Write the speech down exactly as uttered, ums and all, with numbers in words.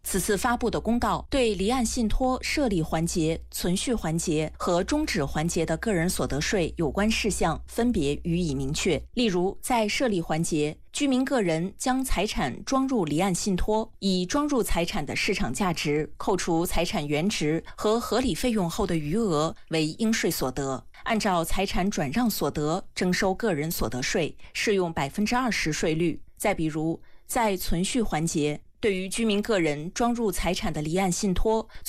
此次发布的公告对离岸信托设立环节、存续环节和终止环节的个人所得税有关事项分别予以明确。例如，在设立环节，居民个人将财产装入离岸信托，以装入财产的市场价值扣除财产原值和合理费用后的余额为应税所得，按照财产转让所得征收个人所得税，适用百分之二十税率。再比如，在存续环节，对于居民个人装入财产的离岸信托